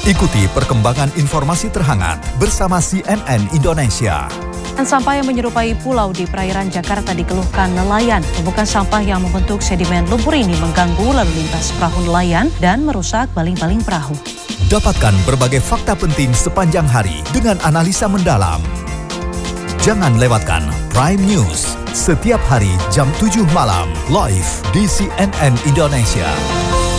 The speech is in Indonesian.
Ikuti perkembangan informasi terhangat bersama CNN Indonesia. Sampah yang menyerupai pulau di perairan Jakarta dikeluhkan nelayan. Tumpukan sampah yang membentuk sedimen lumpur ini mengganggu lalu lintas perahu nelayan dan merusak baling-baling perahu. Dapatkan berbagai fakta penting sepanjang hari dengan analisa mendalam. Jangan lewatkan Prime News setiap hari jam 7 malam live di CNN Indonesia.